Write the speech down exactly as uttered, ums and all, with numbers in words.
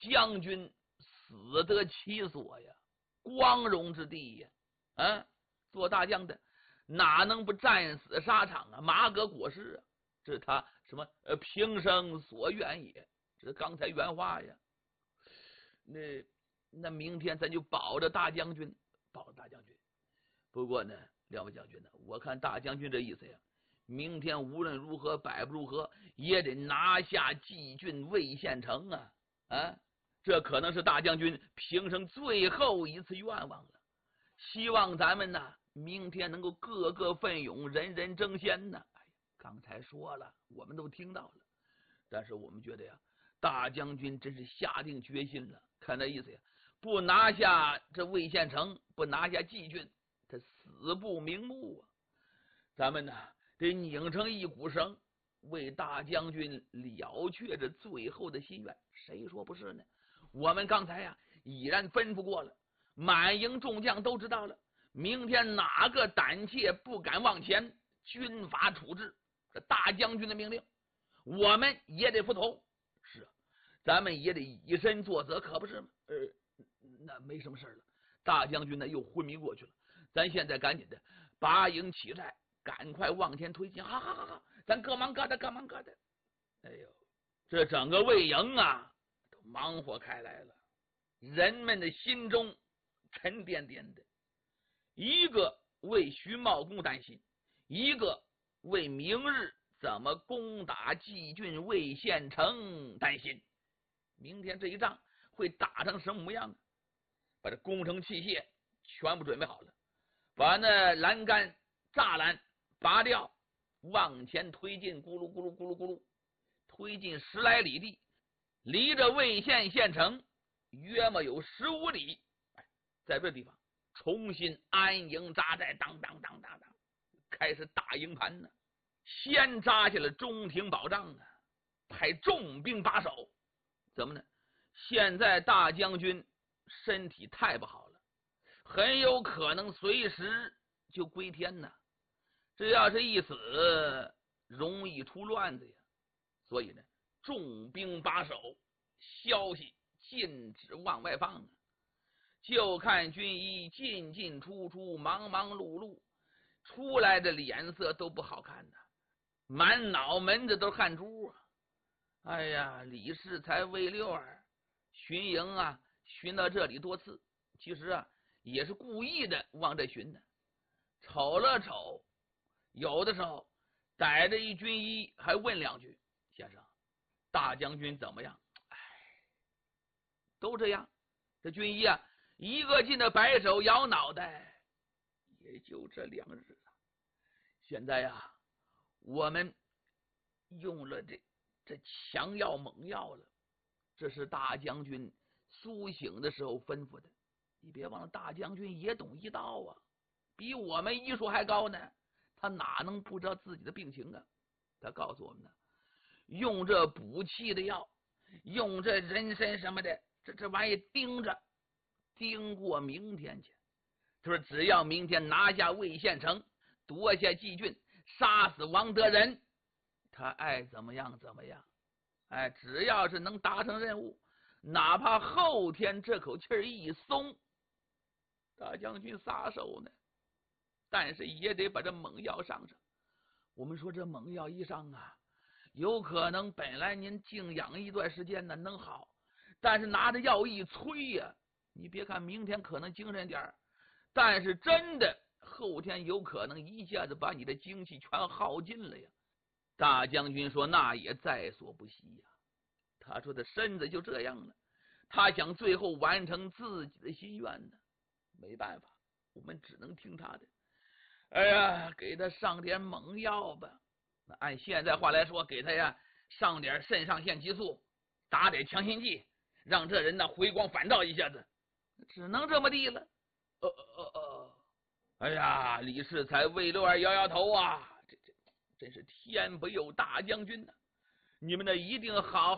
将军死得其所呀，光荣之地呀！啊，做大将的哪能不战死沙场啊？马革裹尸啊！这是他什么呃平生所愿也。这是刚才原话呀。那那明天咱就保着大将军，保着大将军。不过呢，两位将军呢，我看大将军这意思呀，明天无论如何摆不如何，也得拿下蓟郡魏县城啊！啊，这可能是大将军平生最后一次愿望了。希望咱们呢，明天能够个个奋勇，人人争先呢。哎呀，刚才说了，我们都听到了，但是我们觉得呀，大将军真是下定决心了。看那意思呀，不拿下这魏县城，不拿下蓟郡，他死不瞑目啊！咱们呢，得拧成一股绳，为大将军了却这最后的心愿。谁说不是呢？我们刚才呀，已然吩咐过了，满营众将都知道了。明天哪个胆怯不敢往前，军法处置。这大将军的命令，我们也得服从。是啊，咱们也得以身作则，可不是吗？呃，那没什么事了。大将军呢又昏迷过去了，咱现在赶紧的拔营起寨，赶快往前推进。好好好好，咱各忙各的，各忙各的。哎呦，这整个魏营啊，都忙活开来了，人们的心中沉甸甸的。一个为徐茂公担心，一个为明日怎么攻打蓟郡魏县城担心。明天这一仗会打成什么模样啊？把这工程器械全部准备好了，把那栏杆栅栏拔掉，往前推进，咕噜咕噜咕噜咕噜，推进十来里地，离着魏县县城约莫有十五里。哎，在这地方重新安营扎寨，当当当当当，开始打营盘呢。先扎下了中庭保障啊，派重兵把守。怎么呢？现在大将军身体太不好了，很有可能随时就归天呐。这要是一死，容易出乱子呀。所以呢，重兵把守，消息禁止往外放啊。就看军医进进出出，忙忙碌碌，出来的脸色都不好看呐，满脑门子都是汗珠啊。哎呀，李世才、魏六儿巡营啊，巡到这里多次，其实啊也是故意的往这巡的。瞅了瞅，有的时候逮着一军医还问两句：“先生，大将军怎么样？”哎，都这样。这军医啊，一个劲的摆手摇脑袋，也就这两日了。现在呀，我们用了这这强药猛药了，这是大将军苏醒的时候吩咐的。你别忘了，大将军也懂医道啊，比我们医术还高呢，他哪能不知道自己的病情啊？他告诉我们呢，用这补气的药，用这人参什么的，这这玩意盯着，盯过明天去。他说只要明天拿下魏县城，夺下蓟郡，杀死王德仁，他爱怎么样怎么样。哎，只要是能达成任务，哪怕后天这口气儿一松，大将军撒手呢，但是也得把这猛药上上。我们说这猛药一上啊，有可能本来您静养一段时间呢能好，但是拿着药一催呀、啊，你别看明天可能精神点，但是真的后天有可能一下子把你的精气全耗尽了呀。大将军说那也在所不惜呀。他说的身子就这样了，他想最后完成自己的心愿呢，没办法，我们只能听他的。哎呀，给他上点猛药吧，那按现在话来说，给他呀上点肾上腺激素，打点强心剂，让这人呢回光返照一下子，只能这么地了。呃呃呃，哎呀，李世才、魏六儿摇摇头啊，这这真是天不佑大将军呐、啊！你们呢一定好